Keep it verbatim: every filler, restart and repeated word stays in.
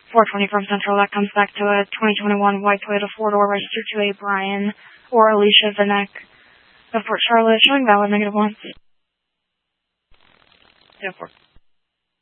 four twenty from Central. That comes back to a twenty twenty-one white Toyota four-door registered to a Brian or Alicia Vanek of Port Charlotte, showing valid negative one. ten four.